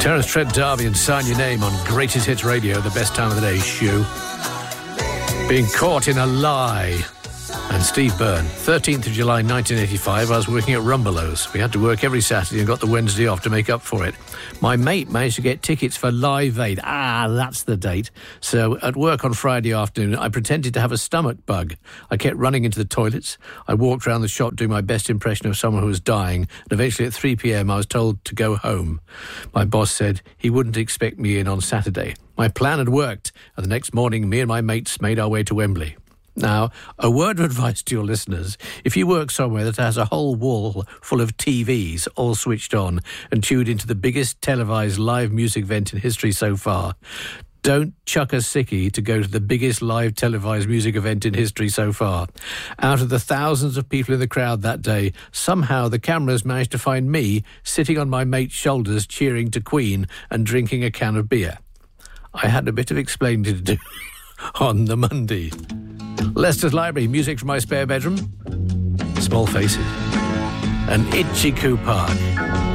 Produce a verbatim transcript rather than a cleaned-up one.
Terence Trent D'Arby and Sign Your Name on Greatest Hits Radio, the best time of the day show. Being Caught in a Lie. And Steve Byrne. thirteenth of July nineteen eighty-five, I was working at Rumbelows. We had to work every Saturday and got the Wednesday off to make up for it. My mate managed to get tickets for Live Aid. Ah, that's the date. So at work on Friday afternoon, I pretended to have a stomach bug. I kept running into the toilets. I walked around the shop doing my best impression of someone who was dying. And eventually at three p.m, I was told to go home. My boss said he wouldn't expect me in on Saturday. My plan had worked, and the next morning, me and my mates made our way to Wembley. Now, a word of advice to your listeners. If you work somewhere that has a whole wall full of T Vs all switched on and tuned into the biggest televised live music event in history so far, don't chuck a sickie to go to the biggest live televised music event in history so far. Out of the thousands of people in the crowd that day, somehow the cameras managed to find me sitting on my mate's shoulders cheering to Queen and drinking a can of beer. I had a bit of explaining to do on the Monday. Leicester's Library, music from my spare bedroom. Small Faces. And Itchy Coo Park.